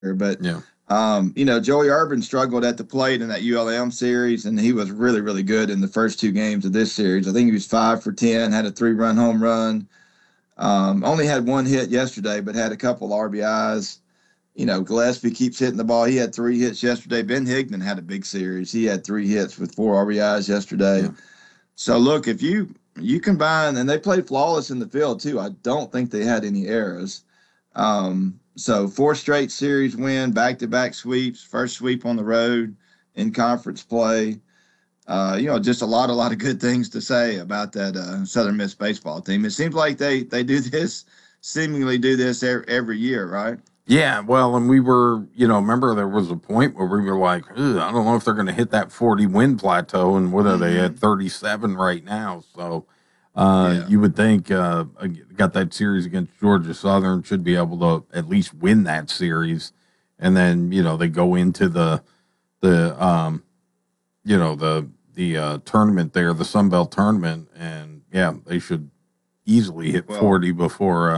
But Yeah. Joey Urban struggled at the plate in that ULM series, and he was really, really good in the first two games of this series. I think he was 5 for 10, had a 3-run home run. Only had one hit yesterday, but had a couple RBIs. Gillespie keeps hitting the ball. He had 3 hits yesterday. Ben Higdon had a big series. He had 3 hits with 4 RBIs yesterday. Yeah. So look, if you combine, and they played flawless in the field too. I don't think they had any errors. So four straight series win, back-to-back sweeps, first sweep on the road in conference play. Just a lot of good things to say about that Southern Miss baseball team. It seems like they do this, seemingly do this every year, right? Yeah, well, and we were, remember there was a point where we were like, I don't know if they're going to hit that 40 win plateau, and what are they at 37 right now? So Yeah. you would think got that series against Georgia Southern, should be able to at least win that series, and then they go into the the tournament there, the Sun Belt tournament, and yeah, they should easily hit Well, 40 before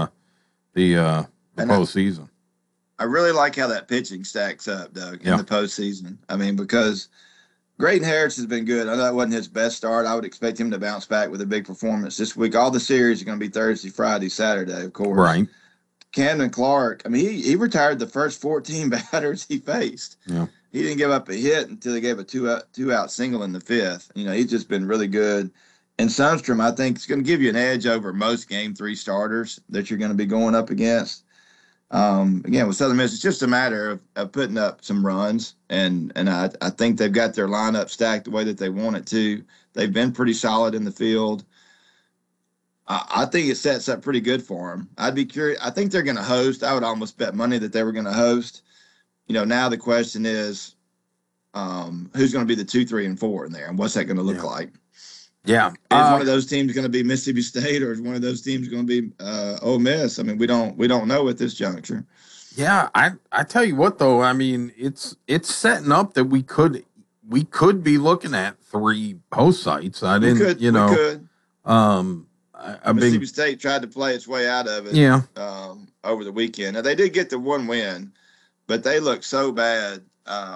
the and I, postseason. I really like how that pitching stacks up, Doug, in Yeah, the postseason. I mean, because Graydon Harris has been good. I know that wasn't his best start. I would expect him to bounce back with a big performance this week. All the series are going to be Thursday, Friday, Saturday, of course. right. Camden Clark, I mean, he retired the first 14 batters he faced. Yeah. He didn't give up a hit until he gave a two out single in the fifth. He's just been really good. And Sundstrom, I think, is going to give you an edge over most game three starters that you're going to be going up against. Again, with Southern Miss, it's just a matter of putting up some runs, and I think they've got their lineup stacked the way that they want it to. They've been pretty solid in the field. I think it sets up pretty good for them. I'd be curious. I think they're going to host. I would almost bet money that they were going to host. Now the question is, who's going to be the 2, 3, and 4 in there, and what's that going to look like? Yeah. Is one of those teams going to be Mississippi State, or is one of those teams going to be Ole Miss? I mean, we don't know at this juncture. Yeah, I tell you what though, I mean, it's setting up that we could be looking at 3 host sites. I We didn't, could. We could. I've Mississippi been State tried to play its way out of it yeah. over the weekend. Now, they did get the one win, but they looked so bad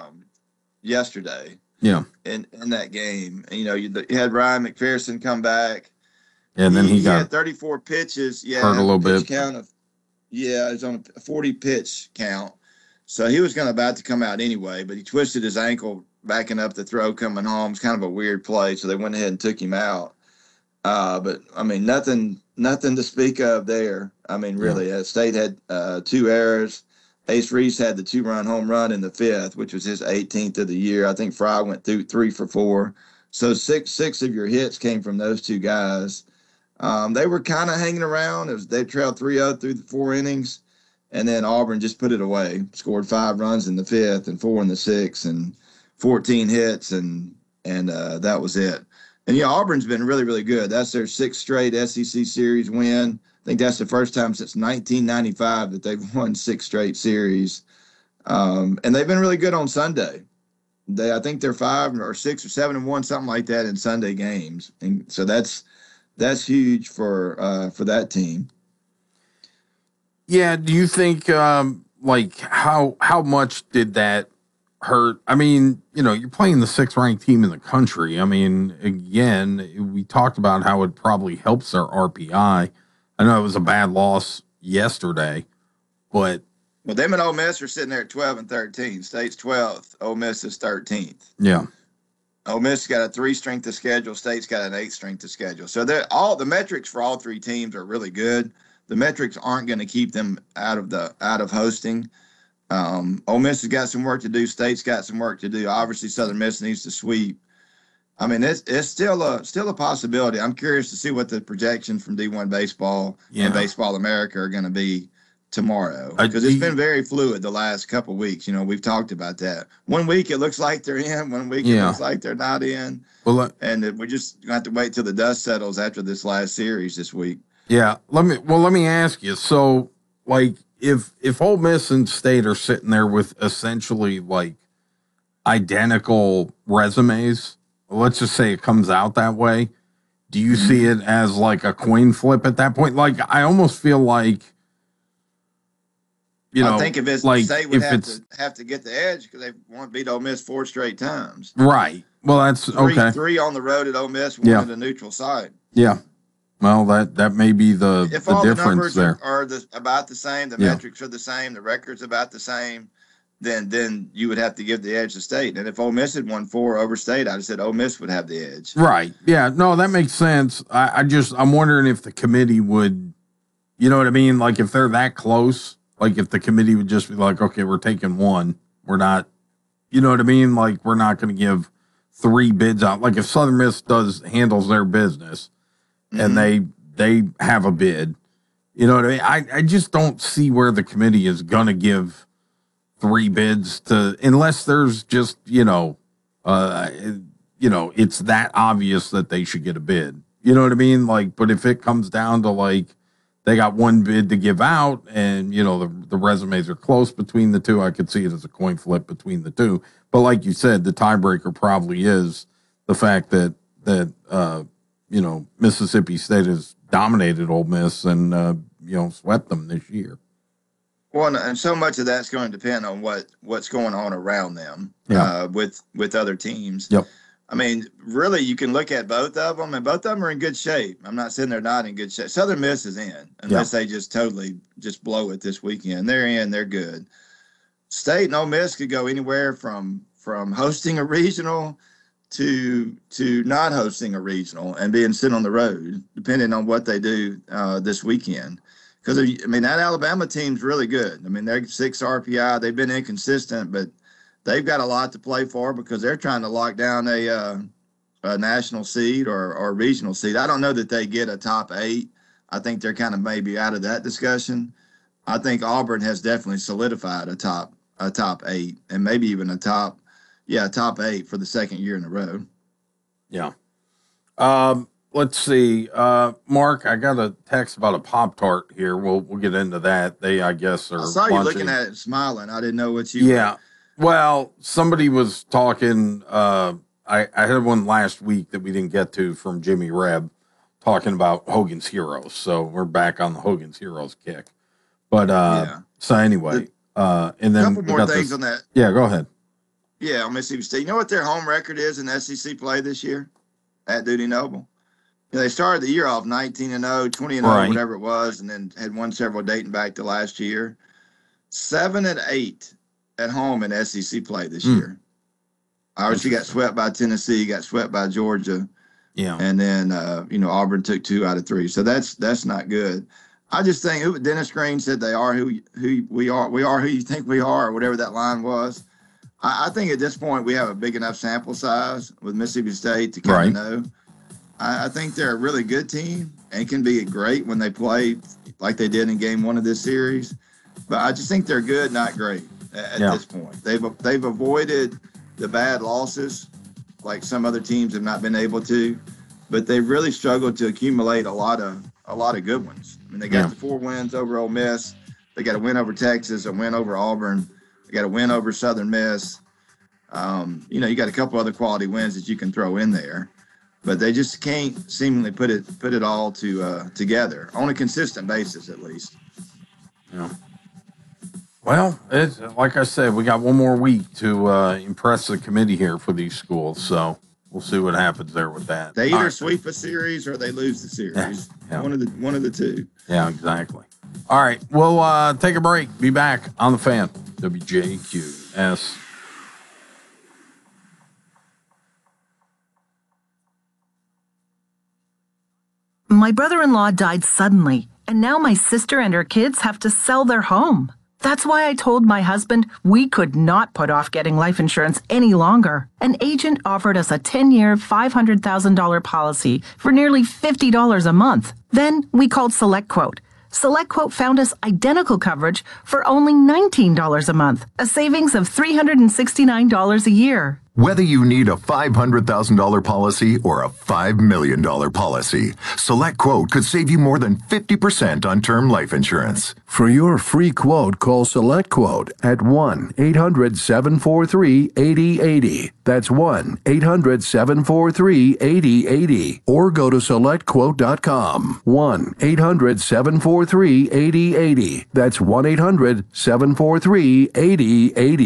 yesterday Yeah. in that game. And, you had Ryan McPherson come back. And then he got had 34 pitches. Yeah, hurt a little bit. Count of, it's on a 40 pitch count. So he was about to come out anyway, but he twisted his ankle backing up the throw coming home. It's kind of a weird play, so they went ahead and took him out. But I mean, nothing to speak of there. I mean, really, State had 2 errors. Ace Reese had the 2-run home run in the fifth, which was his 18th of the year. I think Fry went through 3 for 4. So six of your hits came from those 2 guys. They were kind of hanging around. They trailed 3-0 through the 4 innings, and then Auburn just put it away. Scored 5 runs in the fifth and 4 in the sixth, and 14 hits, and that was it. And Auburn's been really, really good. That's their 6th straight SEC series win. I think that's the first time since 1995 that they've won 6 straight series. And they've been really good on Sunday. I think they're 5 or 6 or 7-1, something like that in Sunday games. And so that's huge for that team. Yeah, do you think like how much did that hurt? I mean, you're playing the 6th ranked team in the country. I mean, again, we talked about how it probably helps their RPI. I know it was a bad loss yesterday, but them and Ole Miss are sitting there at 12 and 13. State's 12th. Ole Miss is 13th. Yeah. Ole Miss got a 3 strength of schedule. State's got an 8 strength of schedule. So all the metrics for all 3 teams are really good. The metrics aren't going to keep them out of hosting. Ole Miss has got some work to do. State's got some work to do. Obviously, Southern Miss needs to sweep. I mean, it's still a possibility. I'm curious to see what the projections from D1 Baseball and Baseball America are going to be tomorrow, because it's been very fluid the last couple of weeks. We've talked about that. One week it looks like they're in, one week it looks like they're not in. Well, and we're just going to have to wait till the dust settles after this last series this week. Yeah. Let me ask you. So, like, if Ole Miss and State are sitting there with essentially like identical resumes, let's just say it comes out that way, do you see it as like a coin flip at that point? Like, I almost feel like you I know, think if it's like State would if it's have to get the edge because they won't beat Ole Miss 4 straight times. right. Well, that's okay. Three on the road at Ole Miss, one Yeah. at a neutral site. Yeah. Well, that may be the If all the difference numbers there. are about the same, the metrics are the same, the record's about the same, then you would have to give the edge to State. And if Ole Miss had won 4 over State, I'd have said Ole Miss would have the edge. Right. Yeah. No, that makes sense. I'm wondering if the committee would, you know what I mean? Like if they're that close, like if the committee would just be like, okay, we're taking one. We're not, you know what I mean? Like we're not going to give 3 bids out. Like if Southern Miss handles their business and they have a bid, you know what I mean? I just don't see where the committee is going to give 3 bids unless there's just, it's that obvious that they should get a bid. You know what I mean? Like, but if it comes down to like, they got 1 bid to give out and, the resumes are close between the two, I could see it as a coin flip between the two. But like you said, the tiebreaker probably is the fact that Mississippi State has dominated Ole Miss and, swept them this year. Well, and so much of that's going to depend on what's going on around them with other teams. Yep. I mean, really, you can look at both of them, and both of them are in good shape. I'm not saying they're not in good shape. Southern Miss is in, unless they just totally just blow it this weekend. They're in. They're good. State and Ole Miss could go anywhere from hosting a regional to not hosting a regional and being sent on the road, depending on what they do this weekend. Because, that Alabama team's really good. They're 6 RPI. They've been inconsistent, but they've got a lot to play for because they're trying to lock down a national seed or regional seed. I don't know that they get a top 8. I think they're kind of maybe out of that discussion. I think Auburn has definitely solidified a top 8 and maybe even a top 8 for the second year in a row. Yeah. Let's see. Mark, I got a text about a Pop-Tart here. We'll get into that. They, I guess, are I saw you looking at it and smiling. I didn't know what you were. Well, somebody was talking. I had one last week that we didn't get to from Jimmy Reb talking about Hogan's Heroes. So we're back on the Hogan's Heroes kick. But so anyway, and then a couple more things on that. Yeah, go ahead. Yeah, on Mississippi State. You know what their home record is in SEC play this year at Dudy Noble? They started the year off 19-0, 20-0, whatever it was, and then had won several dating back to last year. 7-8 at home in SEC play this year. Obviously, got swept by Tennessee, got swept by Georgia. Yeah. And then, Auburn took 2 out of 3. So that's not good. I just think Dennis Green said they are who we are. We are who you think we are, or whatever that line was. I think at this point we have a big enough sample size with Mississippi State to kind of know. I think they're a really good team and can be great when they play like they did in game 1 of this series. But I just think they're good, not great at this point. They've avoided the bad losses like some other teams have not been able to, but they've really struggled to accumulate a lot of good ones. They got the 4 wins over Ole Miss. They got a win over Texas, a win over Auburn. They got a win over Southern Miss. You got a couple other quality wins that you can throw in there. But they just can't seemingly put it all together on a consistent basis, at least. Yeah. Well, it's like I said, we got one more week to impress the committee here for these schools, so we'll see what happens there with that. They either sweep a series or they lose the series. Yeah. One of the two. Yeah, exactly. All right, we'll take a break. Be back on the Fan, WJQS. My brother-in-law died suddenly, and now my sister and her kids have to sell their home. That's why I told my husband we could not put off getting life insurance any longer. An agent offered us a 10-year, $500,000 policy for nearly $50 a month. Then we called SelectQuote. SelectQuote found us identical coverage for only $19 a month, a savings of $369 a year. Whether you need a $500,000 policy or a $5 million policy, SelectQuote could save you more than 50% on term life insurance. For your free quote, call SelectQuote at 1-800-743-8080. That's 1-800-743-8080. Or go to SelectQuote.com. 1-800-743-8080. That's 1-800-743-8080.